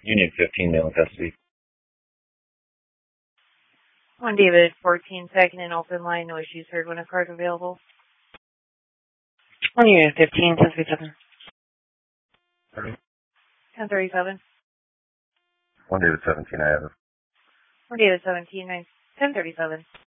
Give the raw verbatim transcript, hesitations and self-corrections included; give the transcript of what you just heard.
Union fifteen, male in custody. One David, fourteen, second and open line. No issues heard when a card available. One Union fifteen, ten thirty-seven. ten thirty-seven. One David seventeen, I have it. One David, seventeen, nine, ten thirty-seven.